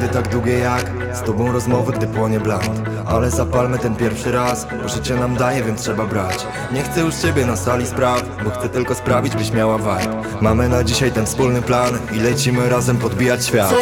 będę tak długie jak z tobą rozmowy, gdy płonie bland. Ale zapalmy ten pierwszy raz, bo życie nam daje, więc trzeba brać. Nie chcę już ciebie na sali spraw, bo chcę tylko sprawić, byś miała vibe. Mamy na dzisiaj ten wspólny plan i lecimy razem podbijać świat.